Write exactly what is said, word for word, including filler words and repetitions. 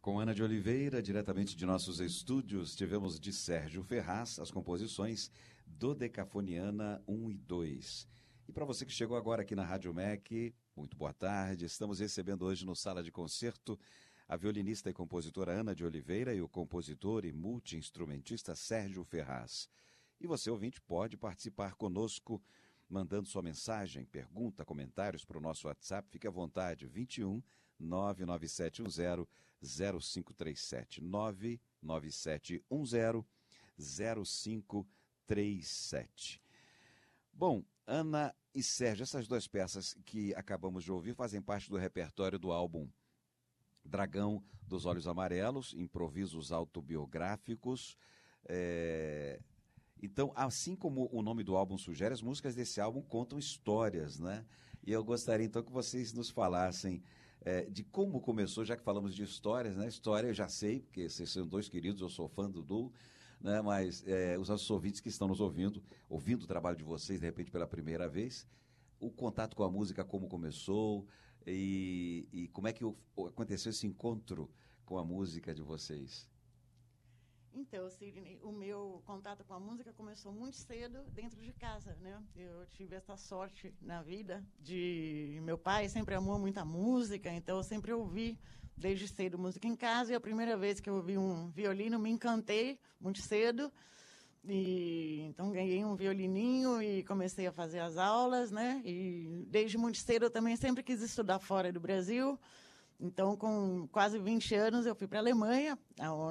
Com Ana de Oliveira, diretamente de nossos estúdios, tivemos de Sérgio Ferraz as composições Dodecafoniana um e dois. E para você que chegou agora aqui na Rádio M E C, muito boa tarde. Estamos recebendo hoje no Sala de Concerto a violinista e compositora Ana de Oliveira e o compositor e multi-instrumentista Sérgio Ferraz. E você, ouvinte, pode participar conosco mandando sua mensagem, pergunta, comentários para o nosso WhatsApp. Fique à vontade, vinte e um, nove nove sete um zero, zero cinco três sete, nove nove sete um zero, zero cinco três sete. Bom, Ana e Sérgio, essas duas peças que acabamos de ouvir fazem parte do repertório do álbum Dragão dos Olhos Amarelos, improvisos autobiográficos. É... Então, assim como o nome do álbum sugere, as músicas desse álbum contam histórias, né? E eu gostaria, então, que vocês nos falassem é, de como começou, já que falamos de histórias, né? História eu já sei, porque vocês são dois queridos, eu sou fã do Dudu, né? Mas é, os nossos ouvintes que estão nos ouvindo, ouvindo o trabalho de vocês, de repente, pela primeira vez, o contato com a música, como começou e, e como é que o, aconteceu esse encontro com a música de vocês? Então, Sidney, o meu contato com a música começou muito cedo dentro de casa, né? Eu tive essa sorte na vida de... Meu pai sempre amou muita música, então eu sempre ouvi desde cedo música em casa. E a primeira vez que eu ouvi um violino, me encantei muito cedo. E então ganhei um violininho e comecei a fazer as aulas, né? E desde muito cedo eu também sempre quis estudar fora do Brasil. Então, com quase vinte anos, eu fui para a Alemanha,